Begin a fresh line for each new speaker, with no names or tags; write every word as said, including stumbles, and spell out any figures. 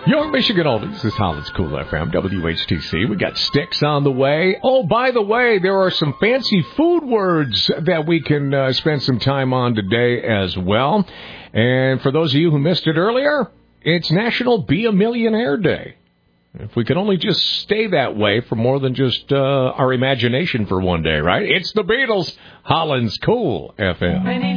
Young Michigan Oldies. This is Holland's Cool F M, W H T C. We got Sticks on the way. Oh, by the way, there are some fancy food words that we can uh, spend some time on today as well. And for those of you who missed it earlier, it's National Be a Millionaire Day. If we could only just stay that way for more than just uh, our imagination for one day, right? It's the Beatles, Holland's Cool F M.